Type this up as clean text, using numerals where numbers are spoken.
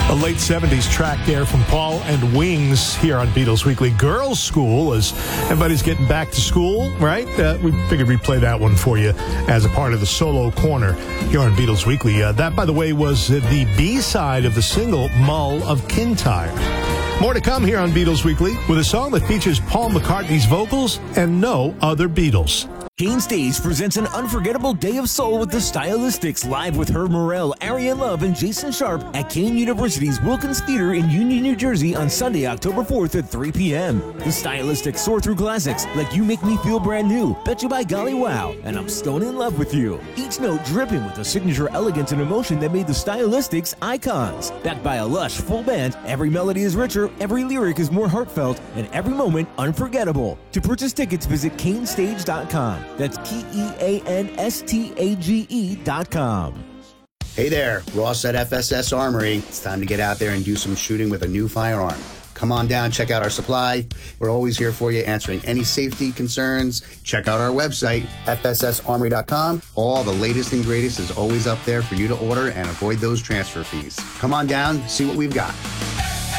A late 70s track there from Paul and Wings here on Beatles Weekly. Girls School, as everybody's getting back to school, right? We figured we'd play that one for you as a part of the solo corner here on Beatles Weekly. That, by the way, was the B-side of the single Mull of Kintyre. More to come here on Beatles Weekly with a song that features Paul McCartney's vocals and no other Beatles. Kane Stage presents an unforgettable day of soul with the Stylistics, live with Herb Morrell, Ariane Love, and Jason Sharp at Kane University's Wilkins Theater in Union, New Jersey on Sunday, October 4th at 3 p.m. The Stylistics soar through classics like You Make Me Feel Brand New, Bet You By Golly Wow, and I'm Stone in Love with You. Each note dripping with the signature elegance and emotion that made the Stylistics icons. Backed by a lush, full band, every melody is richer, every lyric is more heartfelt, and every moment unforgettable. To purchase tickets, visit canestage.com. That's KEANSTAGE.com. Hey there, Ross at FSS Armory. It's time to get out there and do some shooting with a new firearm. Come on down, check out our supply. We're always here for you, answering any safety concerns. Check out our website, fssarmory.com. All the latest and greatest is always up there for you to order and avoid those transfer fees. Come on down, see what we've got.